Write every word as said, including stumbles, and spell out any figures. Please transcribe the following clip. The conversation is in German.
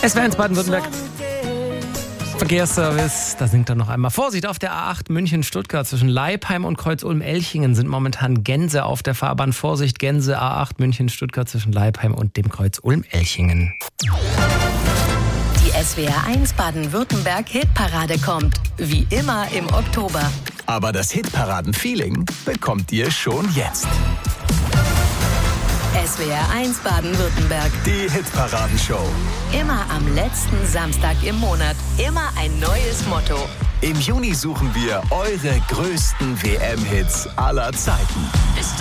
S W R eins Baden-Württemberg. Verkehrsservice, da singt er noch einmal. Vorsicht, auf der A acht München-Stuttgart zwischen Leipheim und Kreuz-Ulm-Elchingen sind momentan Gänse auf der Fahrbahn. Vorsicht, Gänse, A acht München-Stuttgart zwischen Leipheim und dem Kreuz Ulm-Elchingen. Die S W R eins Baden-Württemberg Hitparade kommt, wie immer im Oktober. Aber das Hitparaden-Feeling bekommt ihr schon jetzt. S W R eins Baden-Württemberg. Die Hitparadenshow. Immer am letzten Samstag im Monat. Immer ein neues Motto. Im Juni suchen wir eure größten W M-Hits aller Zeiten.